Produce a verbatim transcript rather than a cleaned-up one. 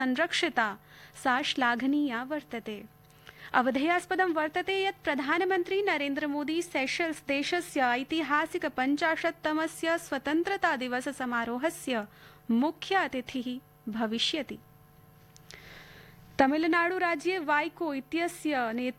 संरक्षिता सा श्लाघनीया वर्तते। अवधेयास्पदं वर्तते यत् प्रधानमन्त्री नरेन्द्रमोदी सेशल्स देशस्य ऐतिहासिक पञ्चाशत्तमस्य स्वतन्त्रता दिवस समारोहस्य मुख्य अतिथिः भविष्यति। तमिलनाडु राज्ये वाइको इत्यस्य